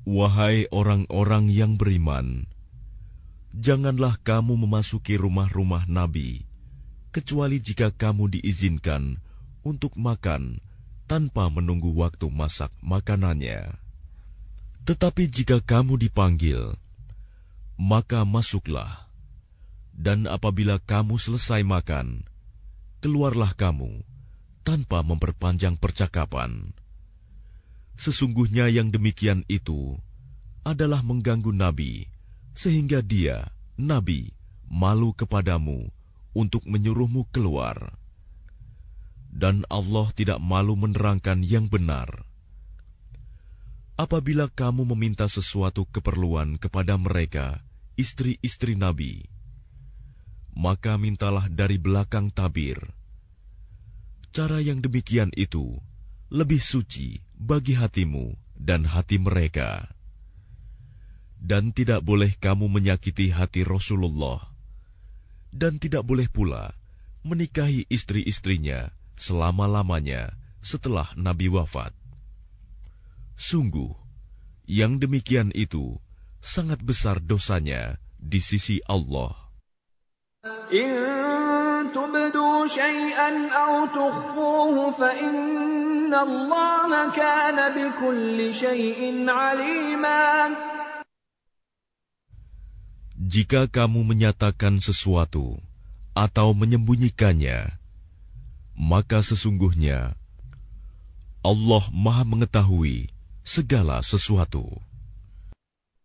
Wahai orang-orang yang beriman, janganlah kamu memasuki rumah-rumah Nabi, kecuali jika kamu diizinkan untuk makan tanpa menunggu waktu masak makanannya. Tetapi jika kamu dipanggil, maka masuklah, dan apabila kamu selesai makan, keluarlah kamu tanpa memperpanjang percakapan. Sesungguhnya yang demikian itu adalah mengganggu Nabi, sehingga dia, Nabi, malu kepadamu untuk menyuruhmu keluar. Dan Allah tidak malu menerangkan yang benar. Apabila kamu meminta sesuatu keperluan kepada mereka, istri-istri Nabi, maka mintalah dari belakang tabir. Cara yang demikian itu lebih suci bagi hatimu dan hati mereka. Dan tidak boleh kamu menyakiti hati Rasulullah, dan tidak boleh pula menikahi istri-istrinya selama-lamanya setelah Nabi wafat. Sungguh, yang demikian itu sangat besar dosanya di sisi Allah. إن تبدوا شيئا أو تخفوه فإن الله كان بكل شيء عليما. Jika kamu menyatakan sesuatu atau menyembunyikannya, maka sesungguhnya Allah Maha mengetahui segala sesuatu.